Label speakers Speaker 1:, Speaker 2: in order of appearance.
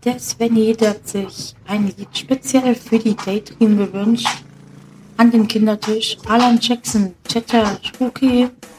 Speaker 1: Der Svenny, der hat sich ein Lied speziell für die Daydream gewünscht. An den Kindertisch. Alan Jackson, Cheddar, Spooky.